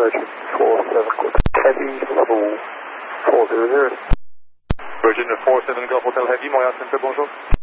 Virgin 47 Golf Heavy, level 400. Virgin 47 Golf Hotel Heavy, Montréal Center, bonjour.